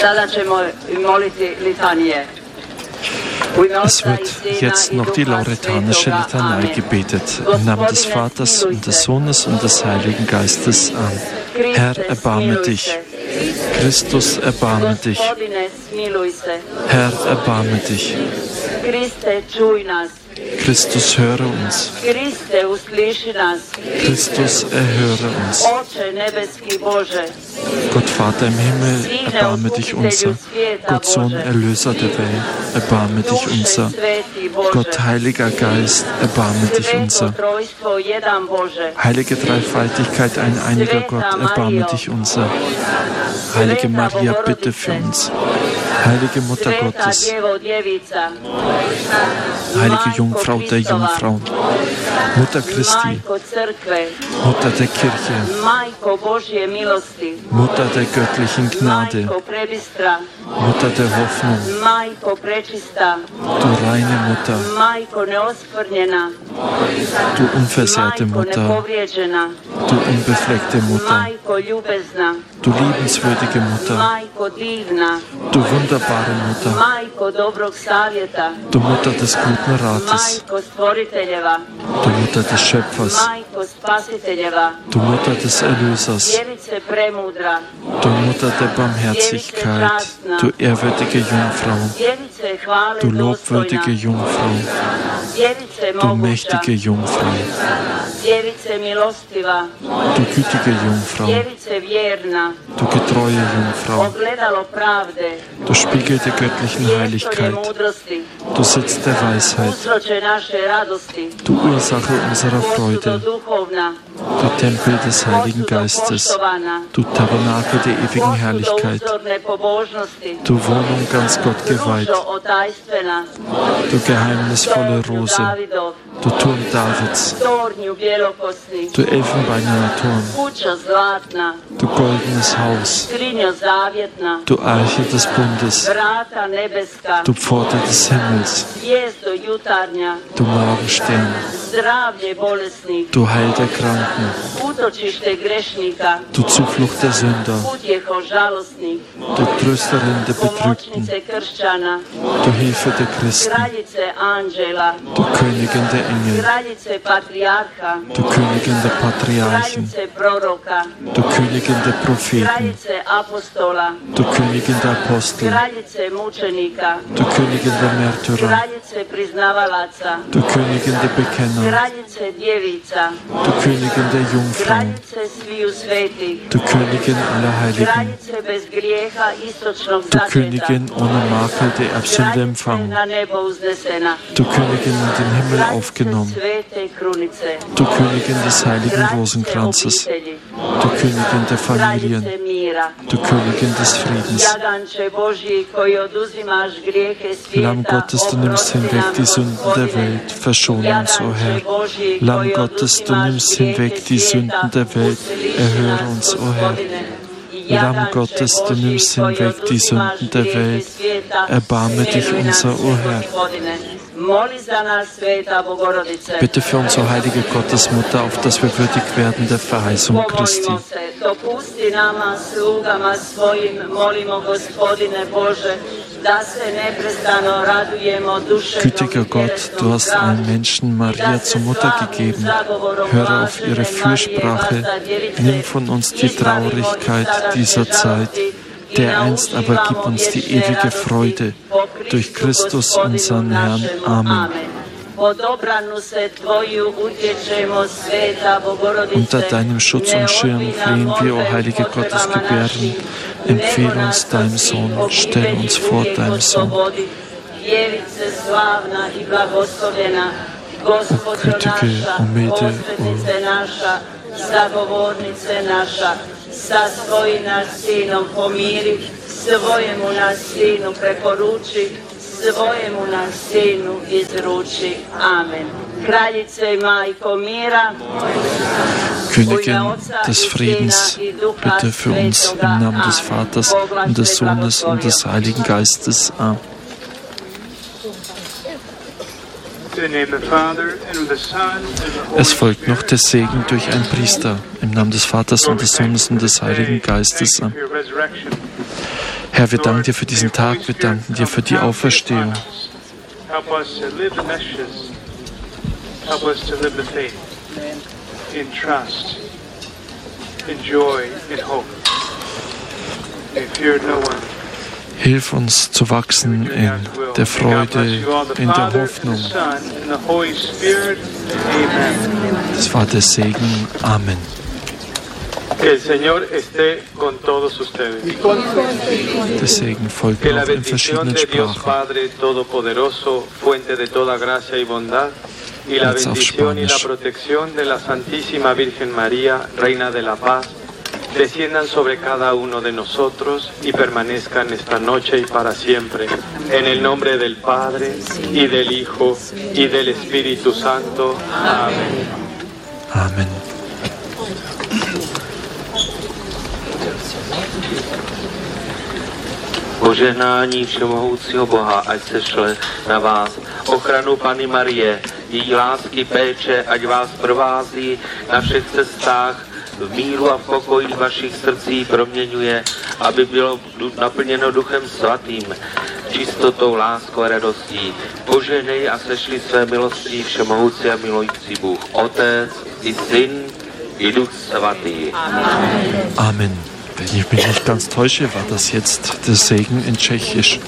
Es wird jetzt noch die lauretanische Litanei gebetet, im Namen des Vaters und des Sohnes und des Heiligen Geistes. Amen. Herr, erbarme dich. Christus, erbarme dich. Herr, erbarme dich. Christus, höre uns. Christus, erhöre uns. Gott Vater im Himmel, erbarme dich unser. Gott Sohn, Erlöser der Welt, erbarme dich unser. Gott Heiliger Geist, erbarme dich unser. Heilige Dreifaltigkeit, ein einiger Gott, erbarme dich unser. Heilige Maria, bitte für uns. Heilige Mutter Gottes, Heilige Jungfrau der Jungfrauen, Mutter Christi, Mutter der Kirche, Mutter der göttlichen Gnade, Mutter der Hoffnung, du reine Mutter, du unversehrte Mutter, du unbefleckte Mutter, du liebenswürdige Mutter, du wunderbare Mutter, du Mutter des guten Rates, du Mutter des Schöpfers, du Mutter des Erlösers, du Mutter der Barmherzigkeit, du ehrwürdige Jungfrau, du lobwürdige Jungfrau, du mächtige Jungfrau, du gütige Jungfrau, du getreue Jungfrau, du Spiegel der göttlichen Heiligkeit, du Sitz der Weisheit, du Ursache unserer Freude, du Tempel des Heiligen Geistes, du Tabernakel der ewigen Herrlichkeit, du Wohnung ganz Gott geweiht, du geheimnisvolle Rose, du Turm Davids, du elfenbeinerner Turm, du goldenes Haus, du Arche des Bundes, du Pforte des Himmels, du Morgenstern, du Heil der Kranken, du Zuflucht der Sünder, du Trösterin der Betrübten, du Hilfe der Christen, du Königin der Engel, du Königin der Patriarchen, du Königin der Propheten, du Königin der Apostel, du Königin der Märtyrer, du Königin der Bekenner, du Königin der Jungfrauen, du Königin aller Heiligen, du Königin ohne Makel der Erbsünde empfangen, du Königin in den Himmel aufgenommen, du Königin des heiligen Rosenkranzes, du Königin der Familien, du Königin des Friedens. Lamm Gottes, du nimmst hinweg die Sünden der Welt, verschone uns, o Herr. Lamm Gottes, du nimmst hinweg die Sünden der Welt, erhöre uns, o Herr. Lamm Gottes, du nimmst hinweg die Sünden der Welt, erbarme dich unser, o Herr. Bitte für uns, o heilige Gottesmutter, auf dass wir würdig werden der Verheißung Christi. Gütiger Gott, du hast allen Menschen Maria zur Mutter gegeben. Höre auf ihre Fürsprache, nimm von uns die Traurigkeit dieser Zeit. Dereinst aber gib uns die ewige Freude durch Christus, unseren Herrn. Amen. Unter deinem Schutz und Schirm flehen wir, o heilige Gottesgebären. Empfehle uns deinem Sohn, stell uns vor deinem Sohn. O gütige, o milde, sa svojim nas sinom pomiri, svojemu nas sinu preporuči, svojemu nas sinu izruči. Amen. Kraljice i majko mira, Königin des Friedens, bitte für uns im Namen des Vaters und des Sohnes und des Heiligen Geistes. Amen. Es folgt noch der Segen durch einen Priester im Namen des Vaters und des Sohnes und des Heiligen Geistes. Herr, wir danken dir für diesen Tag, wir danken dir für die Auferstehung. Help us to live the messages. Help us to live the faith in trust, in joy, in hope. We fear no one. Hilf uns zu wachsen in der Freude, in der Hoffnung. Das war der Segen. Amen. El Señor esté con todos ustedes. Der Segen folgt Que la auch in bendición verschiedenen de Dios Sprachen. Padre Todopoderoso, fuente de toda gracia y bondad, y la Jetzt auf bendición y la Spanisch. protección de la Santísima Virgen María, Reina de la Paz, desciendan sobre cada uno de nosotros y permanezcan esta noche y para siempre. En el nombre del Padre, y del Hijo, y del Espíritu Santo. Amén. Amen. Požehnání všemohoucího Boha, ať se šle na vás. Ochranu Panny Marie, její lásky, péče, ať vás provází na všech cestách, v míru a v pokoji vašich srdcí proměňuje, aby bylo naplněno Duchem Svatým, čistotou, láskou a radostí. Požehnej a sešli své milostí všemohoucí a milující Bůh, Otec i Syn i Duch Svatý. Amen. Wenn ich mich nicht ganz täusche, war das jetzt der Segen in Tschechisch.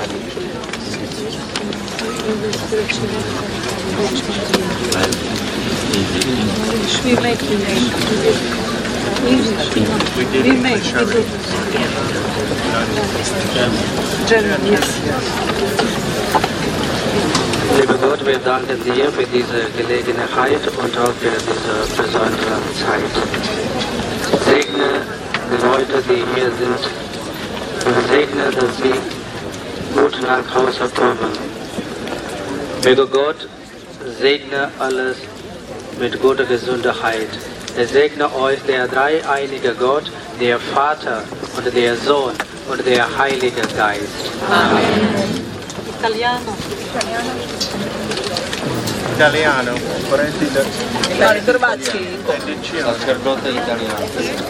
Lieber Gott, wir danken dir für diese Gelegenheit und auch für diese besondere Zeit. Segne die Leute, die hier sind, und segne, dass sie gut nach Hause kommen. Lieber Gott, segne alles mit guter Gesundheit. Er segne euch der dreieinige Gott, der Vater und der Sohn und der Heilige Geist. Amen. Italiano. Italiano, No, ritrovati. Sacerdote italiano.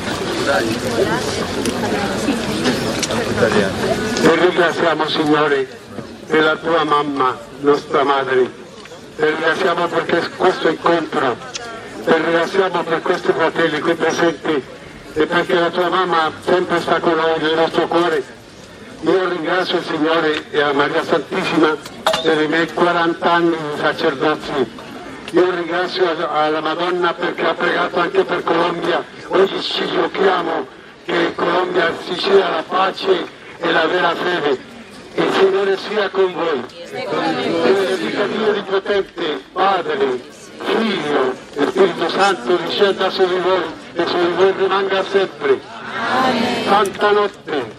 Ti ringraziamo, Signore, per la tua mamma, nostra madre. Ti ringraziamo per questo incontro. Ti ringraziamo per questi fratelli qui presenti e perché la tua mamma sempre sta con noi nel nostro cuore. Io ringrazio il Signore e a Maria Santissima per i miei 40 anni di sacerdozio. Io ringrazio alla Madonna perché ha pregato anche per Colombia. Oggi ci giochiamo che in Colombia ci sia la pace e la vera fede. Il Signore sia con voi. Benedica Dio Onnipotente, Padre, Figlio e Spirito Santo discenda su di voi e su di voi rimanga sempre. Santa notte.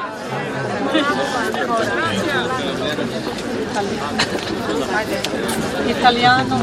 Italiano.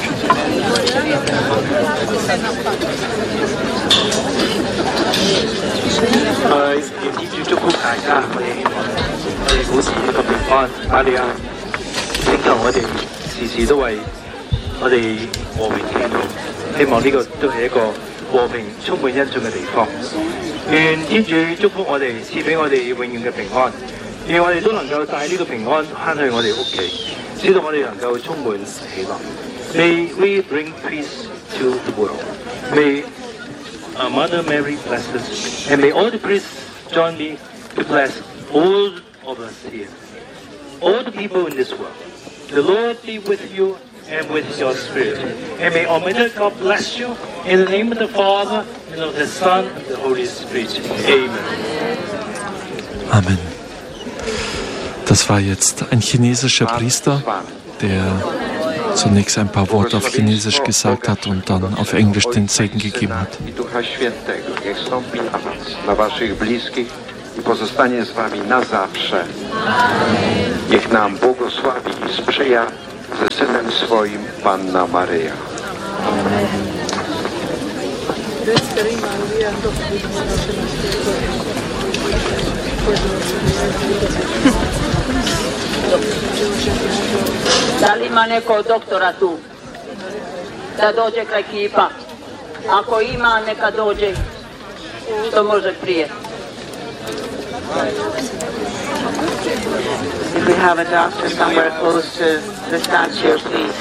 願主祝福大家，我哋保持一個平安。阿利亞，請求我哋時時都為我哋和平祈禱，希望呢個都係一個和平充滿恩寵嘅地方。願天主祝福我哋，賜俾我哋永遠嘅平安。願我哋都能夠帶呢個平安翻去我哋屋企，使到我哋能夠充滿喜樂。May we bring peace to the world. May our Mother Mary bless us, and may all the priests join me to bless all of us here, all the people in this world. The Lord be with you and with your spirit. And may Almighty God bless you in the name of the Father, and of the Son, and the Holy Spirit. Amen. Amen. Das war jetzt ein chinesischer Priester, der zunächst ein paar Worte auf Chinesisch gesagt hat und dann auf Englisch den Segen gegeben hat. Ducha Świętego niech stąpi na was, na waszych bliskich i pozostanie z wami na zawsze. Niech nam błogosławi i sprzyja ze Synem swoim Panna Maryja. Da li ima neko od doktora tu? Da dođe k ekipa. Ako ima, neka dođe što može prije. If we have a doctor somewhere close to the statue, please.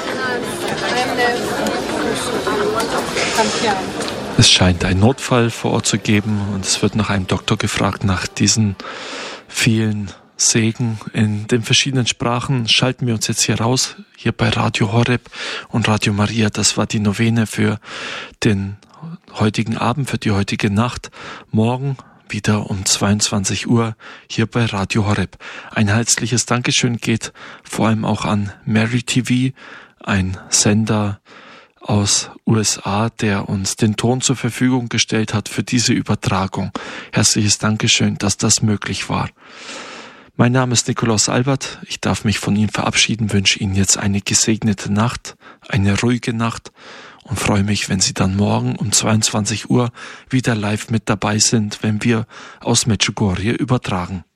Es scheint einen Notfall vor Ort zu geben und es wird nach einem Doktor gefragt. Nach diesen vielen Segen in den verschiedenen Sprachen schalten wir uns jetzt hier raus, hier bei Radio Horeb und Radio Maria. Das war die Novene für den heutigen Abend, für die heutige Nacht. Morgen wieder um 22 Uhr hier bei Radio Horeb. Ein herzliches Dankeschön geht vor allem auch an Mary TV, ein Sender aus USA, der uns den Ton zur Verfügung gestellt hat für diese Übertragung. Herzliches Dankeschön, dass das möglich war. Mein Name ist Nikolaus Albert. Ich darf mich von Ihnen verabschieden, wünsche Ihnen jetzt eine gesegnete Nacht, eine ruhige Nacht und freue mich, wenn Sie dann morgen um 22 Uhr wieder live mit dabei sind, wenn wir aus Medjugorje übertragen.